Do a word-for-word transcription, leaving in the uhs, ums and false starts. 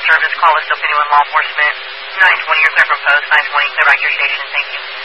service. Call us, anyone law enforcement. nine twenty, you're clear from post. nine twenty, clear back your station. Thank you.